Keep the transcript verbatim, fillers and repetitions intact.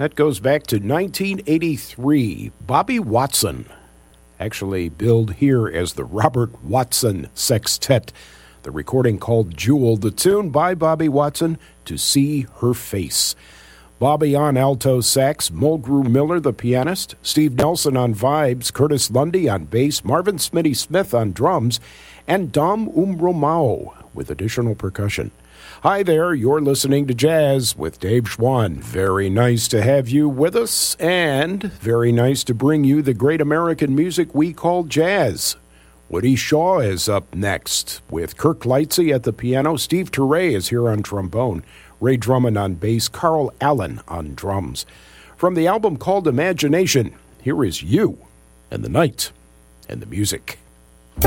That goes back to nineteen eighty-three. Bobby Watson, actually billed here as the Robert Watson Sextet. The recording called Jewel, the tune by Bobby Watson, To See Her Face. Bobby on alto sax, Mulgrew Miller, the pianist, Steve Nelson on vibes, Curtis Lundy on bass, Marvin Smitty Smith on drums, and Dom Umbromao with additional percussion. Hi there, you're listening to Jazz with Dave Schwann. Very nice to have you with us, and very nice to bring you the great American music we call jazz. Woody Shaw is up next with Kirk Lightsey at the piano. Steve Turre is here on trombone. Ray Drummond on bass, Carl Allen on drums. From the album called Imagination, here is You and the Night and the Music.